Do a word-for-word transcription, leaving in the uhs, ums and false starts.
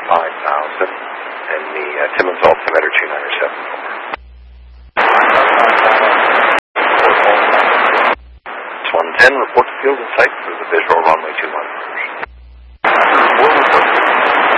five thousand, and the uh, Timmins altimeter two nine seven. It's one ten, report to field in sight for the visual runway two one.